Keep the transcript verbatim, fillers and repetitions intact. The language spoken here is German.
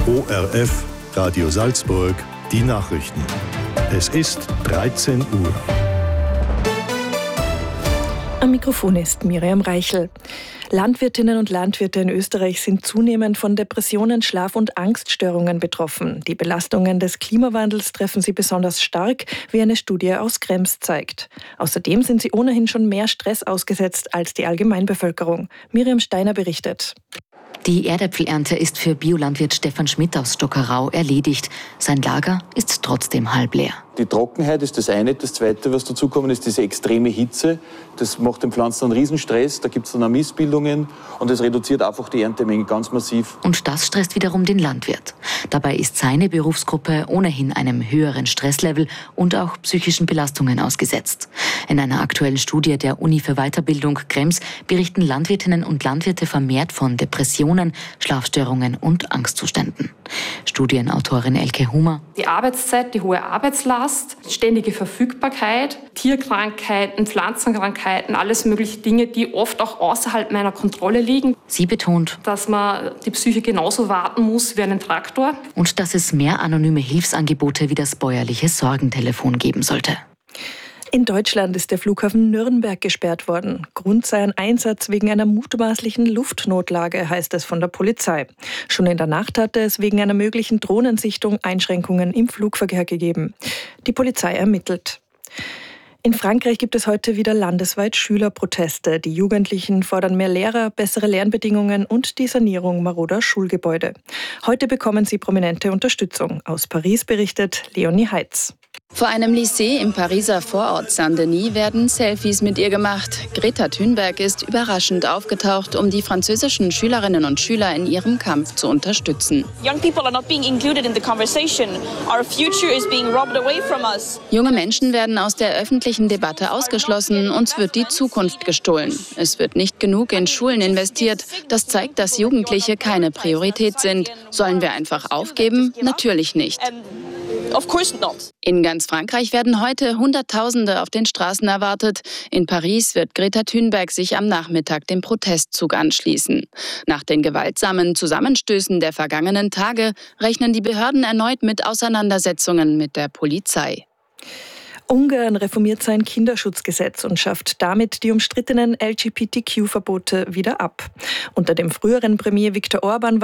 O R F, Radio Salzburg, die Nachrichten. Es ist dreizehn Uhr. Am Mikrofon ist Miriam Reichel. Landwirtinnen und Landwirte in Österreich sind zunehmend von Depressionen, Schlaf- und Angststörungen betroffen. Die Belastungen des Klimawandels treffen sie besonders stark, wie eine Studie aus Krems zeigt. Außerdem sind sie ohnehin schon mehr Stress ausgesetzt als die Allgemeinbevölkerung. Miriam Steiner berichtet. Die Erdäpfelernte ist für Biolandwirt Stefan Schmidt aus Stockerau erledigt. Sein Lager ist trotzdem halb leer. Die Trockenheit ist das eine. Das zweite, was dazukommt, ist diese extreme Hitze. Das macht den Pflanzen einen Riesenstress. Da gibt es dann auch Missbildungen und es reduziert einfach die Erntemenge ganz massiv. Und das stresst wiederum den Landwirt. Dabei ist seine Berufsgruppe ohnehin einem höheren Stresslevel und auch psychischen Belastungen ausgesetzt. In einer aktuellen Studie der Uni für Weiterbildung Krems berichten Landwirtinnen und Landwirte vermehrt von Depressionen, Schlafstörungen und Angstzuständen. Studienautorin Elke Hummer. Die Arbeitszeit, die hohe Arbeitslast, ständige Verfügbarkeit, Tierkrankheiten, Pflanzenkrankheiten, alles mögliche Dinge, die oft auch außerhalb meiner Kontrolle liegen. Sie betont, dass man die Psyche genauso warten muss wie einen Traktor. Und dass es mehr anonyme Hilfsangebote wie das bäuerliche Sorgentelefon geben sollte. In Deutschland ist der Flughafen Nürnberg gesperrt worden. Grund sei ein Einsatz wegen einer mutmaßlichen Luftnotlage, heißt es von der Polizei. Schon in der Nacht hatte es wegen einer möglichen Drohnensichtung Einschränkungen im Flugverkehr gegeben. Die Polizei ermittelt. In Frankreich gibt es heute wieder landesweit Schülerproteste. Die Jugendlichen fordern mehr Lehrer, bessere Lernbedingungen und die Sanierung maroder Schulgebäude. Heute bekommen sie prominente Unterstützung. Aus Paris berichtet Leonie Heitz. Vor einem Lycée im Pariser Vorort Saint-Denis werden Selfies mit ihr gemacht. Greta Thunberg ist überraschend aufgetaucht, um die französischen Schülerinnen und Schüler in ihrem Kampf zu unterstützen. Junge Menschen werden aus der öffentlichen Debatte ausgeschlossen, uns wird die Zukunft gestohlen. Es wird nicht genug in Schulen investiert. Das zeigt, dass Jugendliche keine Priorität sind. Sollen wir einfach aufgeben? Natürlich nicht. Of course not. In ganz Frankreich werden heute Hunderttausende auf den Straßen erwartet. In Paris wird Greta Thunberg sich am Nachmittag dem Protestzug anschließen. Nach den gewaltsamen Zusammenstößen der vergangenen Tage rechnen die Behörden erneut mit Auseinandersetzungen mit der Polizei. Ungarn reformiert sein Kinderschutzgesetz und schafft damit die umstrittenen L G B T Q-Verbote wieder ab. Unter dem früheren Premier Viktor Orbán